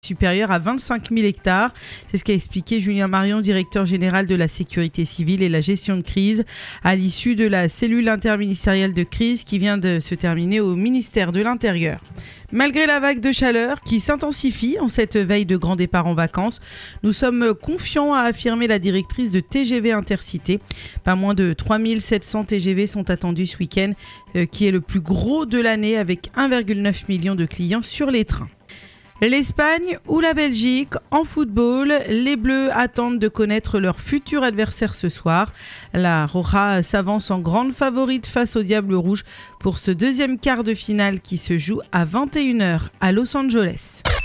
supérieure à 25 000 hectares. C'est ce qu'a expliqué Julien Marion, directeur général de la sécurité civile et la gestion de crise, à l'issue de la cellule interministérielle de crise qui vient de se terminer au ministère de l'Intérieur. Malgré la vague de chaleur qui s'intensifie en cette veille de grand départ en vacances, nous sommes confiants, a affirmé la directrice de TGV Intercité. Pas moins de 3700 TGV sont attendus ce week-end, qui est le plus gros de l'année avec 1,9 million de clients sur les trains. L'Espagne ou la Belgique en football, les Bleus attendent de connaître leur futur adversaire ce soir. La Roja s'avance en grande favorite face au Diable Rouge pour ce deuxième quart de finale qui se joue à 21h à Los Angeles.